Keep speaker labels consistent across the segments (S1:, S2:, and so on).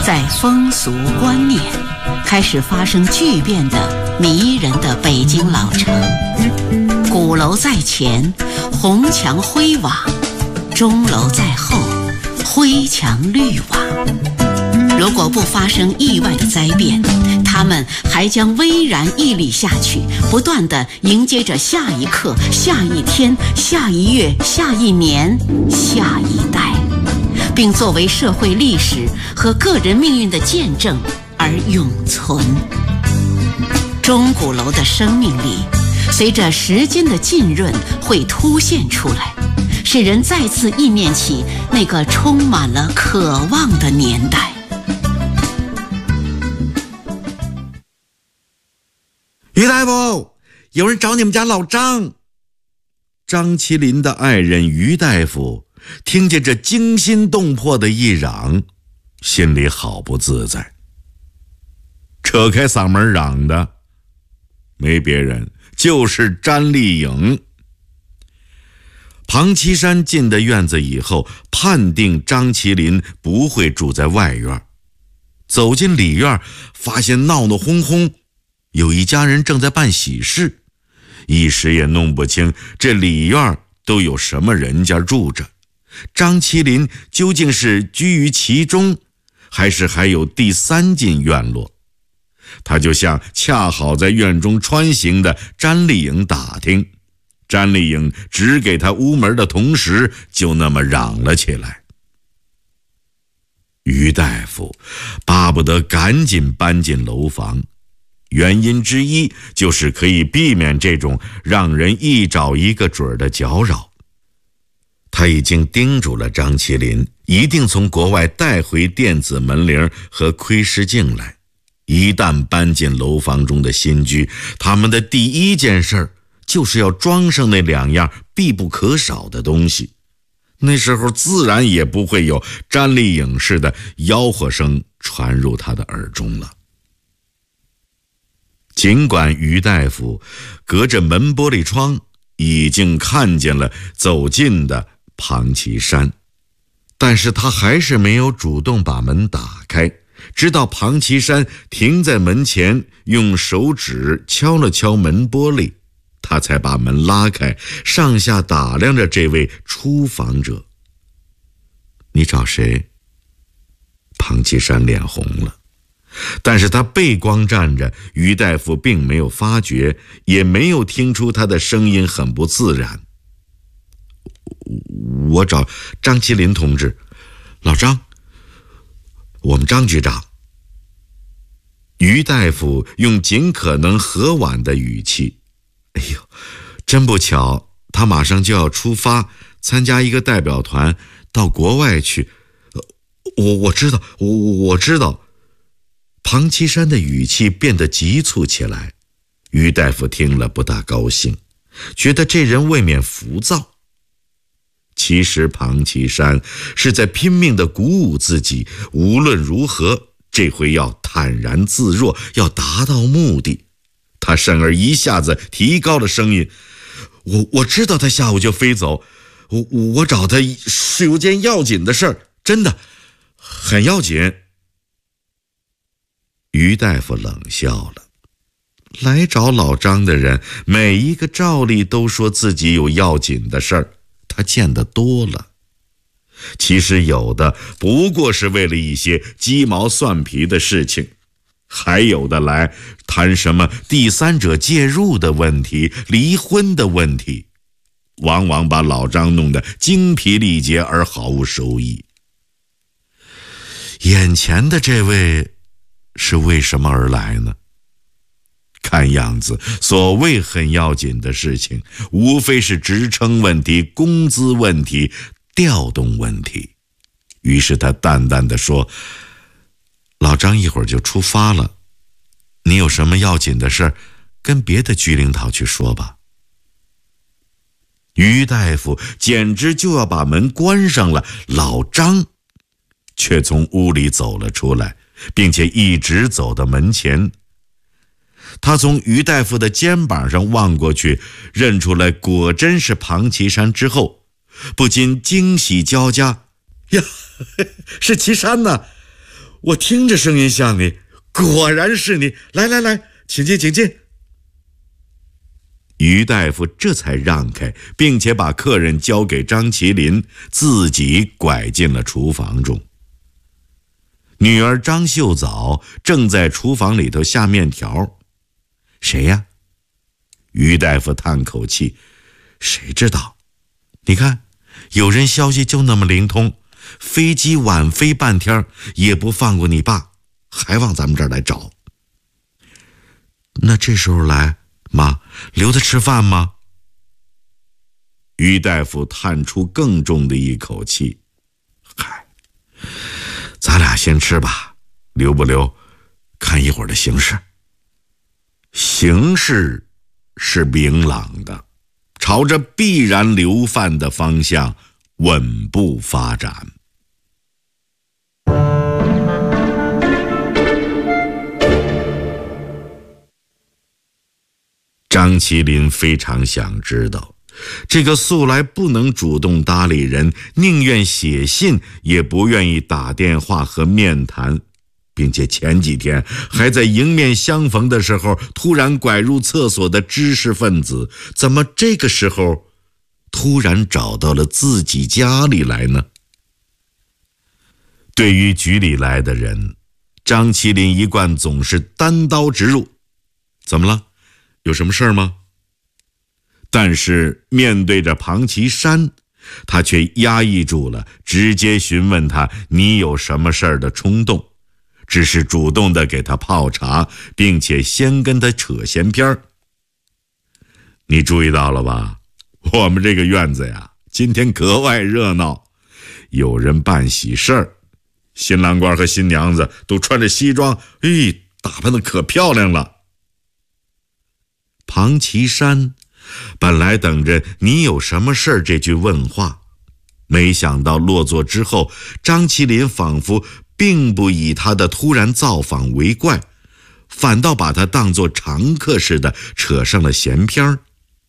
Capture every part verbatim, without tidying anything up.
S1: 在风俗观念开始发生巨变的迷人的北京老城，鼓楼在前，红墙灰瓦；钟楼在后，灰墙绿瓦。如果不发生意外的灾变，他们还将巍然屹立下去，不断地迎接着下一刻、下一天、下一月、下一年、下一代，并作为社会历史和个人命运的见证而永存。钟鼓楼的生命力随着时间的浸润会凸现出来，使人再次忆念起那个充满了渴望的年代。
S2: 于大夫，有人找你们家老张。张麒麟的爱人于大夫听见这惊心动魄的一嚷，心里好不自在。扯开嗓门嚷的没别人，就是詹丽颖。庞七山进的院子以后，判定张麒麟不会住在外院，走进里院，发现闹闹哄哄，有一家人正在办喜事，一时也弄不清这里院都有什么人家住着，张麒麟究竟是居于其中，还是还有第三进院落？他就向恰好在院中穿行的詹丽颖打听，詹丽颖指给他屋门的同时，就那么嚷了起来。于大夫巴不得赶紧搬进楼房，原因之一就是可以避免这种让人一找一个准儿的搅扰。他已经叮嘱了张麒麟，一定从国外带回电子门铃和窥视镜来。一旦搬进楼房中的新居，他们的第一件事就是要装上那两样必不可少的东西。那时候自然也不会有詹丽颖式的吆喝声传入他的耳中了。尽管于大夫隔着门玻璃窗已经看见了走近的庞其山，但是他还是没有主动把门打开，直到庞其山停在门前，用手指敲了敲门玻璃，他才把门拉开，上下打量着这位出访者。你找谁？庞其山脸红了，但是他背光站着，于大夫并没有发觉，也没有听出他的声音很不自然。我找张麒麟同志，老张，我们张局长。于大夫用尽可能和婉的语气，哎呦，真不巧，他马上就要出发参加一个代表团到国外去。我我知道，我我知道。庞其山的语气变得急促起来，于大夫听了不大高兴，觉得这人未免浮躁。其实庞其山是在拼命地鼓舞自己，无论如何这回要坦然自若，要达到目的。他甚而一下子提高了声音，我我知道他下午就飞走，我我找他是有件要紧的事儿，真的很要紧。于大夫冷笑了，来找老张的人每一个照例都说自己有要紧的事儿，他见得多了。其实有的不过是为了一些鸡毛蒜皮的事情，还有的来谈什么第三者介入的问题、离婚的问题，往往把老张弄得精疲力竭而毫无收益。眼前的这位是为什么而来呢？看样子所谓很要紧的事情，无非是职称问题、工资问题、调动问题。于是他淡淡地说，老张一会儿就出发了，你有什么要紧的事跟别的居领导去说吧。于大夫简直就要把门关上了，老张却从屋里走了出来，并且一直走到门前。他从于大夫的肩膀上望过去，认出来果真是庞其山之后，不禁惊喜交加。呀，是其山呢！ 我听着声音像你，果然是你。来来来，请进，请进。”于大夫这才让开，并且把客人交给张麒麟，自己拐进了厨房中。女儿张秀藻正在厨房里头下面条。“谁呀？”于大夫叹口气：“谁知道？你看，有人消息就那么灵通，飞机晚飞半天也不放过你爸，还往咱们这儿来找。”“那这时候来，妈，留他吃饭吗？”于大夫叹出更重的一口气：“嗨，咱俩先吃吧，留不留，看一会儿的形势。”形势是明朗的，朝着必然留饭的方向稳步发展。张麒麟非常想知道，这个素来不能主动搭理人，宁愿写信也不愿意打电话和面谈，并且前几天还在迎面相逢的时候突然拐入厕所的知识分子，怎么这个时候突然找到了自己家里来呢？对于局里来的人，张麒麟一贯总是单刀直入：“怎么了？有什么事儿吗？”但是面对着庞其山，他却压抑住了直接询问他你有什么事儿的冲动，只是主动的给他泡茶，并且先跟他扯闲篇儿。“你注意到了吧？我们这个院子呀，今天格外热闹，有人办喜事儿，新郎官和新娘子都穿着西装，哎，打扮得可漂亮了。”庞其山本来等着你有什么事儿这句问话，没想到落座之后，张麒麟仿佛并不以他的突然造访为怪，反倒把他当作常客似的扯上了闲篇儿。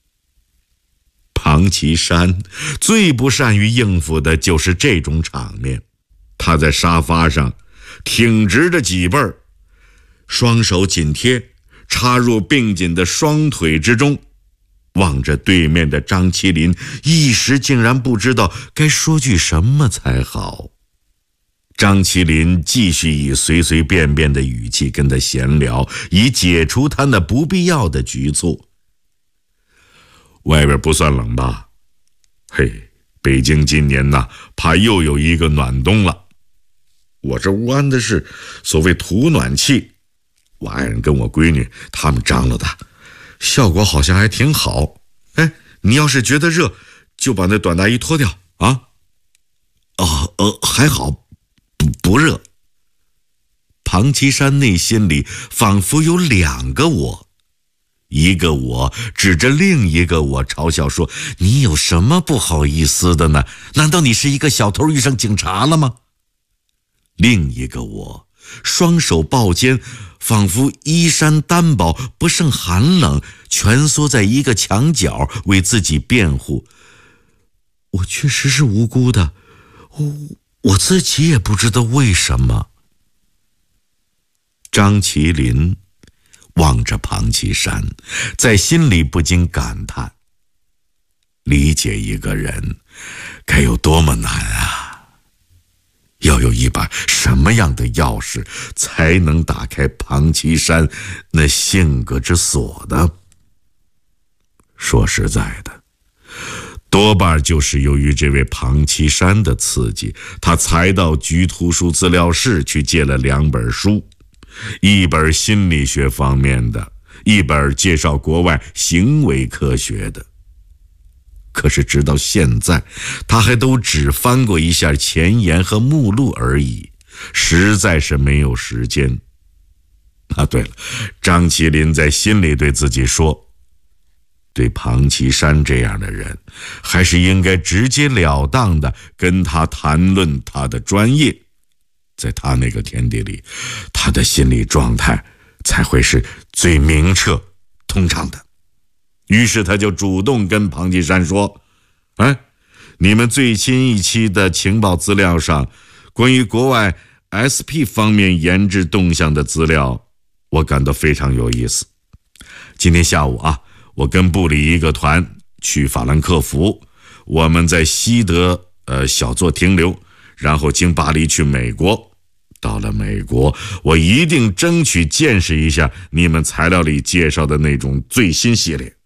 S2: 庞其山最不善于应付的就是这种场面，他在沙发上挺直着脊背儿，双手紧贴，插入并紧的双腿之中，望着对面的张麒麟，一时竟然不知道该说句什么才好。张麒麟继续以随随便便的语气跟他闲聊，以解除他那不必要的局促。“外边不算冷吧？嘿，北京今年呐，怕又有一个暖冬了。我这屋安的是所谓土暖气，我爱人跟我闺女他们张罗的，效果好像还挺好。哎，你要是觉得热，就把那短大衣脱掉啊。”“哦呃，还好，不不热。”庞其山内心里仿佛有两个我，一个我指着另一个我嘲笑说：“你有什么不好意思的呢？难道你是一个小偷遇上警察了吗？”另一个我双手抱肩，仿佛衣衫单薄，不胜寒冷，蜷缩在一个墙角，为自己辩护：“我确实是无辜的，我我自己也不知道为什么。”张麒麟望着庞其山，在心里不禁感叹：理解一个人该有多么难啊！要有一把什么样的钥匙，才能打开庞其山那性格之锁呢？说实在的，多半就是由于这位庞其山的刺激，他才到局图书资料室去借了两本书，一本心理学方面的，一本介绍国外行为科学的。可是直到现在，他还都只翻过一下前言和目录而已，实在是没有时间。啊，对了，张麒麟在心里对自己说，对庞其山这样的人，还是应该直截了当的跟他谈论他的专业，在他那个天地里，他的心理状态才会是最明澈通畅的。于是他就主动跟庞其山说：“哎，你们最新一期的情报资料上，关于国外 S P 方面研制动向的资料，我感到非常有意思。今天下午啊，我跟部里一个团去法兰克福，我们在西德呃小坐停留，然后经巴黎去美国。到了美国，我一定争取见识一下你们材料里介绍的那种最新系列。